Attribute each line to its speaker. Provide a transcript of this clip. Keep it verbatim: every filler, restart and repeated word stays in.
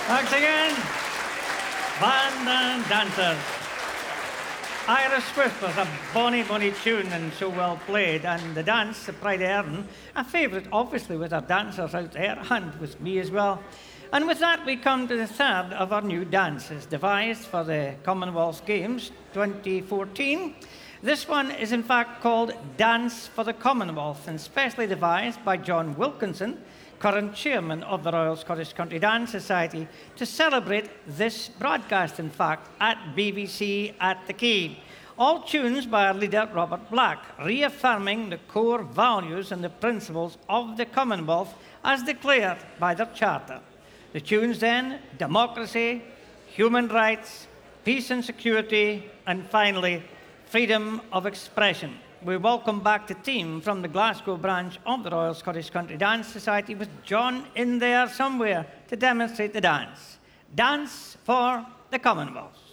Speaker 1: Thanks again. Band and dancers. Irish Swift was a bonny, bonny tune and so well played, and the dance, the Pride of Erin, a favourite obviously with our dancers out there and with me as well. And with that we come to the third of our new dances devised for the Commonwealth Games twenty fourteen. This one is in fact called Dance for the Commonwealth and specially devised by John Wilkinson, current chairman of the Royal Scottish Country Dance Society, to celebrate this broadcast, in fact, at B B C at the Quay. All tunes by our leader, Robert Black, reaffirming the core values and the principles of the Commonwealth as declared by their charter. The tunes then, democracy, human rights, peace and security, and finally, freedom of expression. We welcome back the team from the Glasgow branch of the Royal Scottish Country Dance Society with John in there somewhere to demonstrate the dance. Dance for the Commonwealth.